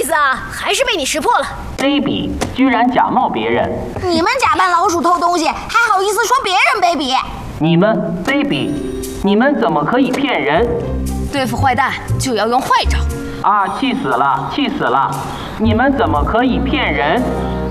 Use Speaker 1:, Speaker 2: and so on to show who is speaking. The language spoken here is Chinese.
Speaker 1: 意思啊？还是被你识破了。
Speaker 2: 卑鄙，居然假冒别人！
Speaker 3: 你们假扮老鼠偷东西，还好意思说别人卑鄙？
Speaker 2: 你们卑鄙！你们怎么可以骗人？
Speaker 1: 对付坏蛋就要用坏招。
Speaker 2: 啊！气死了，气死了！你们怎么可以骗人？